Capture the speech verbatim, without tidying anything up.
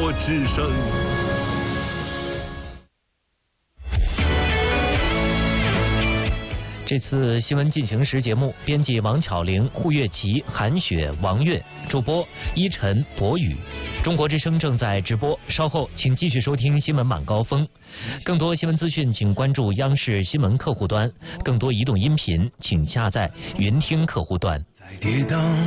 国之声。 这次新闻进行时节目，编辑王巧玲、胡月琪、韩雪、王悦，主播依晨、博宇。中国之声正在直播，稍后请继续收听新闻晚高峰。更多新闻资讯，请关注央视新闻客户端；更多移动音频，请下载云听客户端。 在跌宕